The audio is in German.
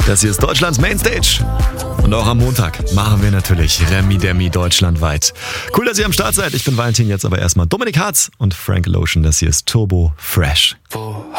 Das hier ist Deutschlands Mainstage. Und auch am Montag machen wir natürlich Remi Demi deutschlandweit. Cool, dass ihr am Start seid. Ich bin Valentin, jetzt aber erstmal Dominik Hartz und Frank Lotion. Das hier ist Turbo Fresh.